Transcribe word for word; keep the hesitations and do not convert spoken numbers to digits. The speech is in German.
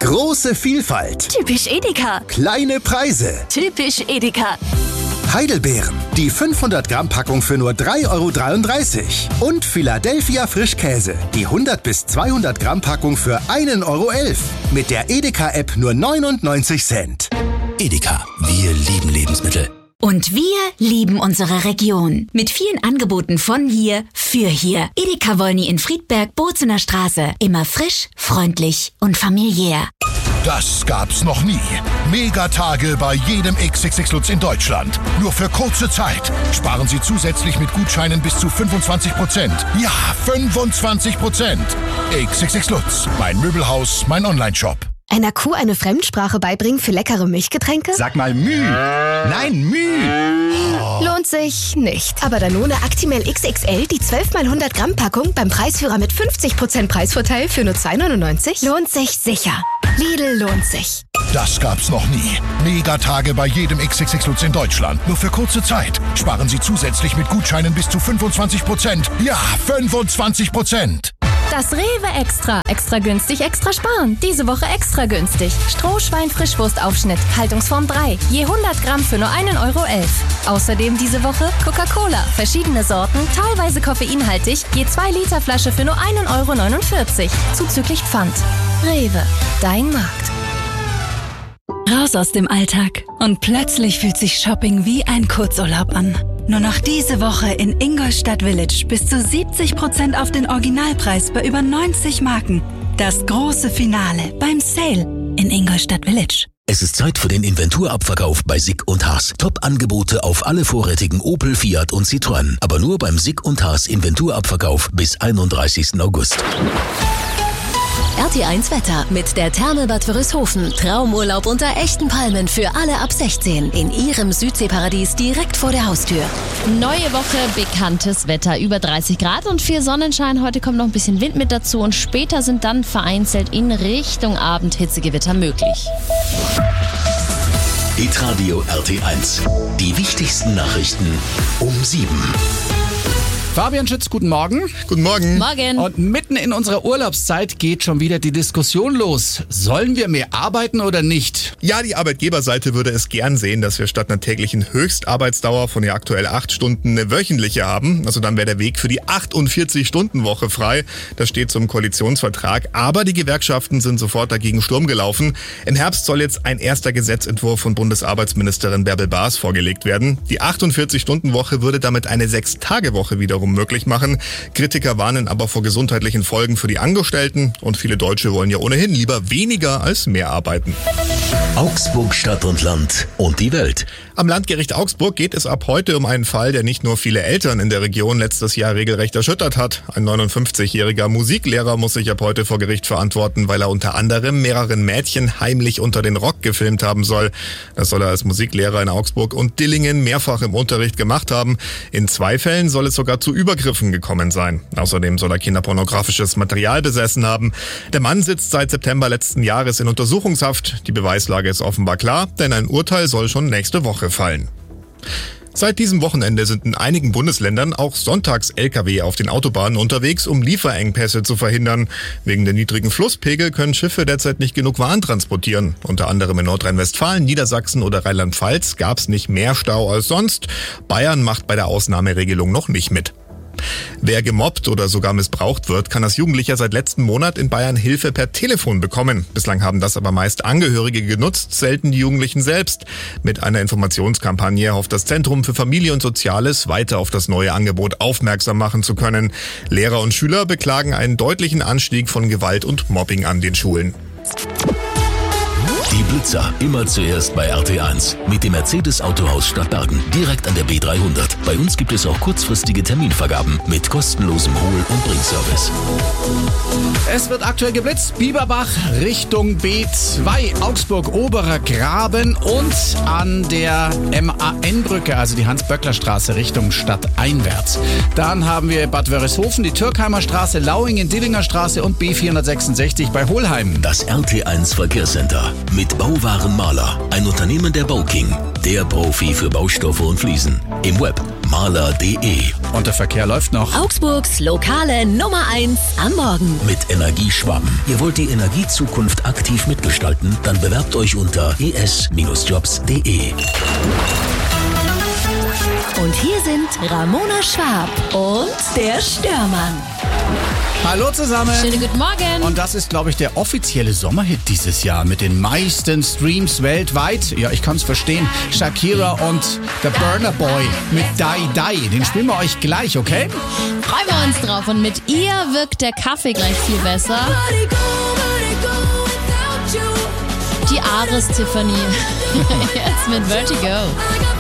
Große Vielfalt. Typisch Edeka. Kleine Preise. Typisch Edeka. Heidelbeeren. Die fünfhundert Gramm Packung für nur drei Euro dreiunddreißig. Und Philadelphia Frischkäse. Die hundert bis zweihundert Gramm Packung für ein Euro elf. Mit der Edeka-App nur neunundneunzig Cent. Edeka, wir lieben Lebensmittel. Und wir lieben unsere Region. Mit vielen Angeboten von hier, für hier. Edeka Wolny in Friedberg, Bozener Straße. Immer frisch, freundlich und familiär. Das gab's noch nie. Megatage bei jedem X X X Lutz in Deutschland. Nur für kurze Zeit. Sparen Sie zusätzlich mit Gutscheinen bis zu fünfundzwanzig Prozent. Ja, fünfundzwanzig Prozent. X X X Lutz, mein Möbelhaus, mein Onlineshop. Einer Kuh eine Fremdsprache beibringen für leckere Milchgetränke? Sag mal Müh. Nein, Müh. Oh. Lohnt sich nicht. Aber Danone Actimel X X L, die zwölf mal hundert Gramm Packung beim Preisführer mit fünfzig Prozent Preisvorteil für nur zwei neunundneunzig? Lohnt sich sicher. Lidl lohnt sich. Das gab's noch nie. Megatage bei jedem X X X Lutz in Deutschland. Nur für kurze Zeit. Sparen Sie zusätzlich mit Gutscheinen bis zu fünfundzwanzig Prozent. Ja, fünfundzwanzig Prozent. Das Rewe Extra. Extra günstig, extra sparen. Diese Woche extra günstig. Strohschwein-Frischwurstaufschnitt. Haltungsform drei. Je hundert Gramm für nur ein Euro elf. Außerdem diese Woche Coca-Cola. Verschiedene Sorten, teilweise koffeinhaltig. Je zwei Liter Flasche für nur ein Euro neunundvierzig. Zuzüglich Pfand. Rewe. Dein Markt. Raus aus dem Alltag. Und plötzlich fühlt sich Shopping wie ein Kurzurlaub an. Nur noch diese Woche in Ingolstadt Village bis zu siebzig Prozent auf den Originalpreis bei über neunzig Marken. Das große Finale beim Sale in Ingolstadt Village. Es ist Zeit für den Inventurabverkauf bei Sick und Haas. Top-Angebote auf alle vorrätigen Opel, Fiat und Citroën. Aber nur beim Sick und Haas Inventurabverkauf bis einunddreißigsten August. R T eins Wetter mit der Therme Bad Wörishofen. Traumurlaub unter echten Palmen für alle ab sechzehn. In ihrem Südseeparadies direkt vor der Haustür. Neue Woche, bekanntes Wetter. Über dreißig Grad und viel Sonnenschein. Heute kommt noch ein bisschen Wind mit dazu. Und später sind dann vereinzelt in Richtung Abend Hitzegewitter möglich. Hitradio R T eins. Die wichtigsten Nachrichten um sieben. Fabian Schütz, guten Morgen. Guten Morgen. Morgen. Und mitten in unserer Urlaubszeit geht schon wieder die Diskussion los. Sollen wir mehr arbeiten oder nicht? Ja, die Arbeitgeberseite würde es gern sehen, dass wir statt einer täglichen Höchstarbeitsdauer von ja aktuell acht Stunden eine wöchentliche haben. Also dann wäre der Weg für die achtundvierzig-Stunden-Woche frei. Das steht zum Koalitionsvertrag. Aber die Gewerkschaften sind sofort dagegen Sturm gelaufen. Im Herbst soll jetzt ein erster Gesetzentwurf von Bundesarbeitsministerin Bärbel Baas vorgelegt werden. Die achtundvierzig-Stunden-Woche würde damit eine Sechs-Tage-Woche wiederum möglich machen. Kritiker warnen aber vor gesundheitlichen Folgen für die Angestellten und viele Deutsche wollen ja ohnehin lieber weniger als mehr arbeiten. Augsburg, Stadt und Land und die Welt. Am Landgericht Augsburg geht es ab heute um einen Fall, der nicht nur viele Eltern in der Region letztes Jahr regelrecht erschüttert hat. Ein neunundfünfzigjähriger Musiklehrer muss sich ab heute vor Gericht verantworten, weil er unter anderem mehreren Mädchen heimlich unter den Rock gefilmt haben soll. Das soll er als Musiklehrer in Augsburg und Dillingen mehrfach im Unterricht gemacht haben. In zwei Fällen soll es sogar zu Übergriffen gekommen sein. Außerdem soll er kinderpornografisches Material besessen haben. Der Mann sitzt seit September letzten Jahres in Untersuchungshaft. Die Beweislage ist offenbar klar, denn ein Urteil soll schon nächste Woche fallen. Seit diesem Wochenende sind in einigen Bundesländern auch Sonntags-L K W auf den Autobahnen unterwegs, um Lieferengpässe zu verhindern. Wegen der niedrigen Flusspegel können Schiffe derzeit nicht genug Waren transportieren. Unter anderem in Nordrhein-Westfalen, Niedersachsen oder Rheinland-Pfalz gab es nicht mehr Stau als sonst. Bayern macht bei der Ausnahmeregelung noch nicht mit. Wer gemobbt oder sogar missbraucht wird, kann als Jugendlicher seit letzten Monat in Bayern Hilfe per Telefon bekommen. Bislang haben das aber meist Angehörige genutzt, selten die Jugendlichen selbst. Mit einer Informationskampagne hofft das Zentrum für Familie und Soziales, weiter auf das neue Angebot aufmerksam machen zu können. Lehrer und Schüler beklagen einen deutlichen Anstieg von Gewalt und Mobbing an den Schulen. Die Blitzer, immer zuerst bei R T eins. Mit dem Mercedes Autohaus Stadtbergen, direkt an der B dreihundert. Bei uns gibt es auch kurzfristige Terminvergaben mit kostenlosem Hol- und Bringservice. Es wird aktuell geblitzt. Bieberbach Richtung B zwei, Augsburg Oberer Graben und an der M A N-Brücke, also die Hans-Böckler-Straße Richtung Stadteinwärts. Dann haben wir Bad Wörishofen, die Türkheimer Straße, Lauingen, Dillinger Straße und B vierhundertsechsundsechzig bei Holheim. Das R T eins Verkehrscenter. mit Bauwaren Mahler, ein Unternehmen der Bauking, der Profi für Baustoffe und Fliesen. Im Web mahler punkt de. Und der Verkehr läuft noch. Augsburgs lokale Nummer eins am Morgen. Mit Energieschwaben. Ihr wollt die Energiezukunft aktiv mitgestalten? Dann bewerbt euch unter e s Jobs punkt de. Und hier sind Ramona Schwab und der Störmann. Hallo zusammen. Schönen guten Morgen. Und das ist, glaube ich, der offizielle Sommerhit dieses Jahr mit den meisten Streams weltweit. Ja, ich kann es verstehen. Shakira und der Burna Boy mit Die Die. Den spielen wir euch gleich, okay? Freuen wir uns drauf. Und mit ihr wirkt der Kaffee gleich viel besser. Die Ares Tiffany. Jetzt mit Vertigo.